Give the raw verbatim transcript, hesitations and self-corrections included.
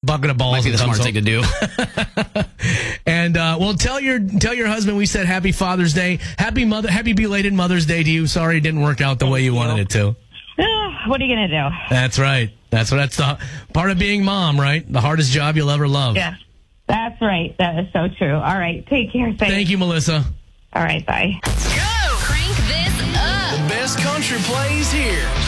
bucket of balls. Might be the and smart thumbs thing to do. up. And uh, well, tell your tell your husband we said Happy Father's Day, Happy Mother, Happy belated Mother's Day to you. Sorry it didn't work out the way you wanted it to. What are you going to do? That's right. That's what that's the part of being mom, right? The hardest job you'll ever love. Yeah, that's right. That is so true. All right, take care. Thanks. Thank you, Melissa. All right, bye. Go! Crank this up. The best country plays here.